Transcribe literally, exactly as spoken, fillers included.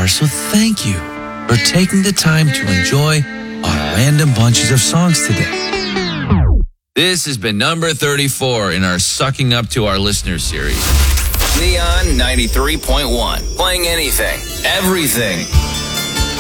are, so thank you for taking the time to enjoy our random bunches of songs today. This has been number thirty-four in our Sucking Up to Our Listeners series. Neon ninety-three point one. Playing anything, everything.